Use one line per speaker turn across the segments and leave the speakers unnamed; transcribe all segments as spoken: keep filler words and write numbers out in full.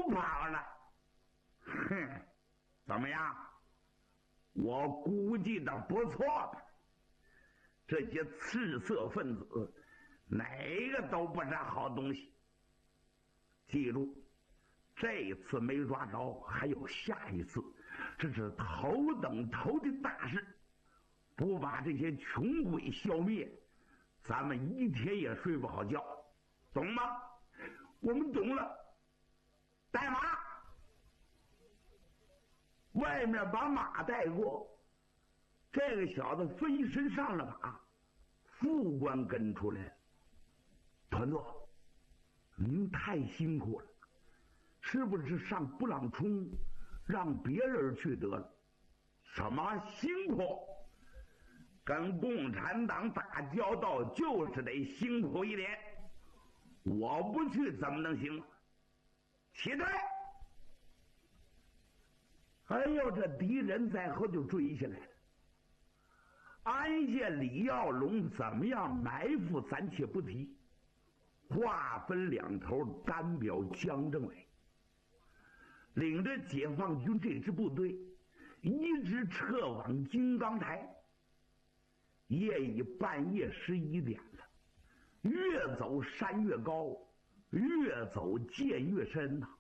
跑了。哼，怎么样？我估计的不错吧？这些赤色分子哪个都不是好东西。记住，这次没抓着，还有下一次，这是头等头的大事。不把这些穷鬼消灭，咱们一天也睡不好觉，懂吗？我们懂了。带马，外面把马带过。这个小子飞身上了马，副官跟出来了。团座，您太辛苦了，是不是上布朗冲让别人去得了？什么辛苦？跟共产党打交道就是得辛苦一点，我不去怎么能行？起队！哎呦，这敌人在后就追下来了。安县李耀龙怎么样埋伏暂且不提，话分两头，单表江政委领着解放军这支部队一直撤往金刚台。夜已半夜十一点了，越走山越高，越走涧越深呐、啊。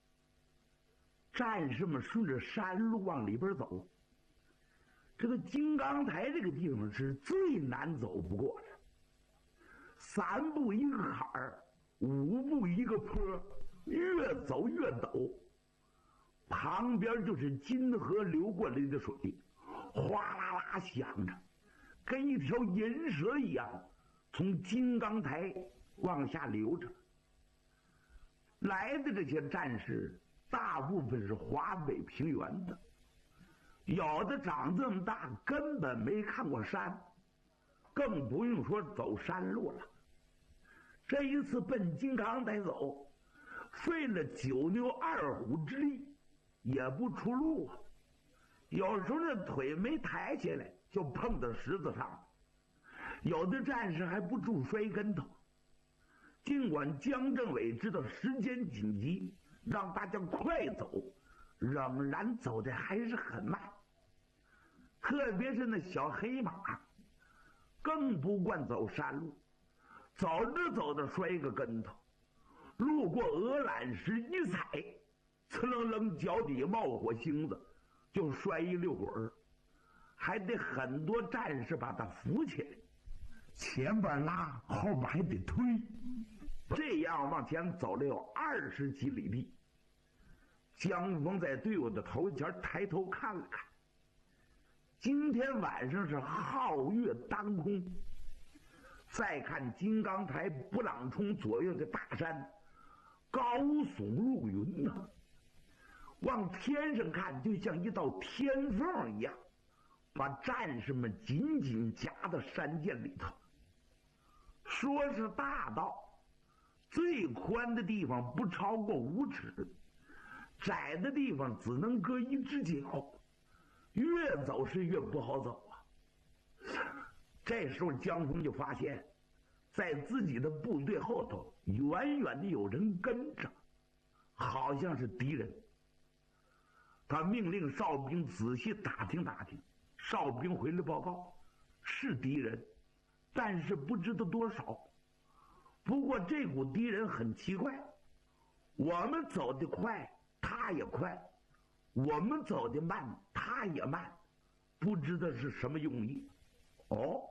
战士们顺着山路往里边走，这个金刚台这个地方是最难走不过的，三步一个坎儿，五步一个坡，越走越陡，旁边就是金河流过来的水，哗啦啦响着，跟一条银蛇一样从金刚台往下流着。来的这些战士大部分是华北平原的，有的长这么大根本没看过山，更不用说走山路了。这一次奔金刚台走，费了九牛二虎之力也不出路啊。有时候那腿没抬起来就碰到石子上了，有的战士还不住摔跟头。尽管江政委知道时间紧急，让大家快走，仍然走的还是很慢。特别是那小黑马，更不惯走山路，走着走着摔个跟头，路过鹅卵石一踩，呲楞楞脚底冒火星子，就摔一溜滚儿，还得很多战士把他扶起来，前边拉，后边还得推，这样往前走了有二十几里地。江峰在队伍的头前抬头看了看，今天晚上是皓月当空。再看金刚台布朗冲左右的大山，高耸入云呐、啊，往天上看就像一道天缝一样，把战士们紧紧夹到山涧里头。说是大道，最宽的地方不超过五尺，窄的地方只能搁一只脚，越走是越不好走啊。这时候江峰就发现，在自己的部队后头远远的有人跟着，好像是敌人。他命令哨兵仔细打听打听，哨兵回来报告是敌人，但是不知道多少。不过这股敌人很奇怪，我们走得快他也快，我们走得慢他也慢，不知道是什么用意。哦，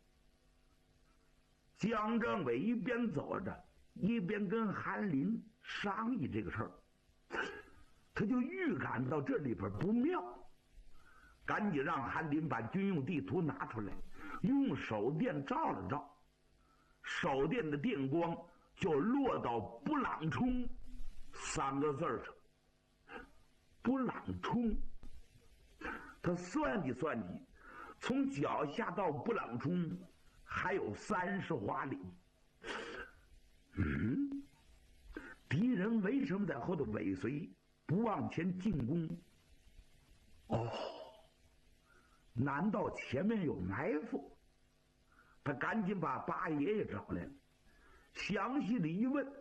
江政委一边走着一边跟韩林商议这个事儿，他就预感到这里边不妙，赶紧让韩林把军用地图拿出来，用手电照了照，手电的电光就落到布朗冲三个字上。布朗冲，他算计算计，从脚下到布朗冲还有三十华里。嗯，敌人为什么在后头尾随，不往前进攻？哦，难道前面有埋伏？他赶紧把八爷爷找来了，详细的一问，